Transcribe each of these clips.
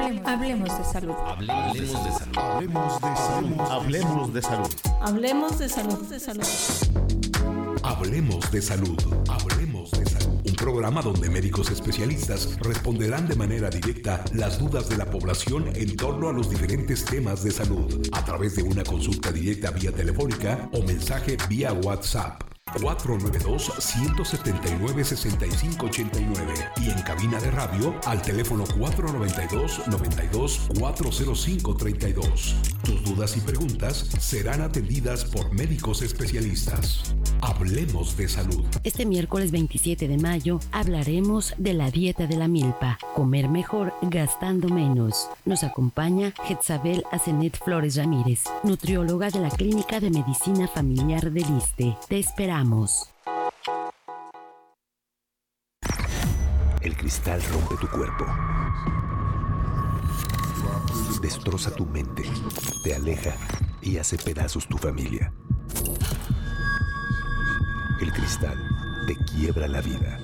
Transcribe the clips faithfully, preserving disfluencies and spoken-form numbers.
Hablemos de salud. Hablemos de salud. Hablemos de salud. Hablemos de salud. Hablemos de salud. De salud. Hablemos de salud. Hablemos de salud. Un programa donde médicos especialistas responderán de manera directa las dudas de la población en torno a los diferentes temas de salud a través de una consulta directa vía telefónica o mensaje vía WhatsApp. cuatro nueve dos, uno siete nueve, seis cinco ocho nueve y en cabina de radio al teléfono cuatro nueve dos, nueve dos, cuatro cero cinco tres dos. Tus dudas y preguntas serán atendidas por médicos especialistas. Hablemos de salud. Este miércoles veintisiete de mayo hablaremos de la dieta de la milpa, comer mejor gastando menos. Nos acompaña Jezabel Asenet Flores Ramírez, nutrióloga de la Clínica de Medicina Familiar del ISSSTE. Te esperamos. El cristal rompe tu cuerpo, destroza tu mente, te aleja y hace pedazos tu familia. El cristal te quiebra la vida.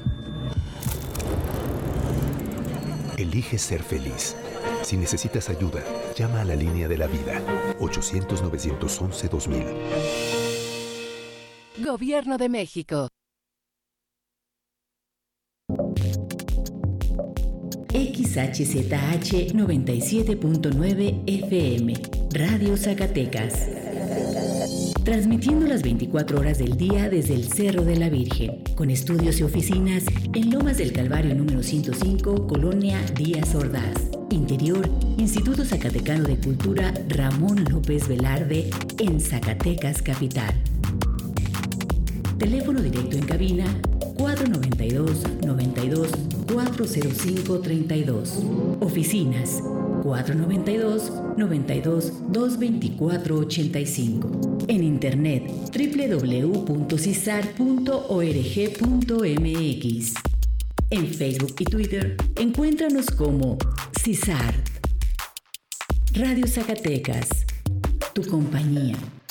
Elige ser feliz. Si necesitas ayuda, llama a la línea de la vida ochocientos, nueve once, dos mil. Gobierno de México. X H Z H noventa y siete punto nueve F M, Radio Zacatecas. Transmitiendo las veinticuatro horas del día desde el Cerro de la Virgen, con estudios y oficinas en Lomas del Calvario número ciento cinco, Colonia Díaz Ordaz. Interior, Instituto Zacatecano de Cultura Ramón López Velarde, en Zacatecas Capital. Teléfono directo en cabina cuatro nueve dos, nueve dos, cuatro cero cinco tres dos. Oficinas cuatro nueve dos, nueve dos, dos dos cuatro ocho cinco. En internet doble u doble u doble u punto cisar punto org punto m x. En Facebook y Twitter encuéntranos como CISAR. Radio Zacatecas, tu compañía.